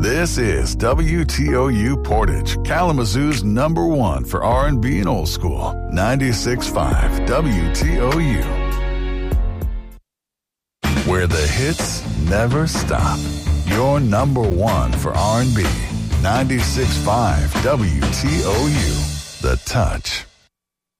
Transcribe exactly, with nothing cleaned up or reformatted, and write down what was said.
This is W T O U Portage, Kalamazoo's number one for R and B and old school. ninety-six point five W T O U. Where the hits never stop. Your number one for R and B. ninety-six point five W T O U. The Touch.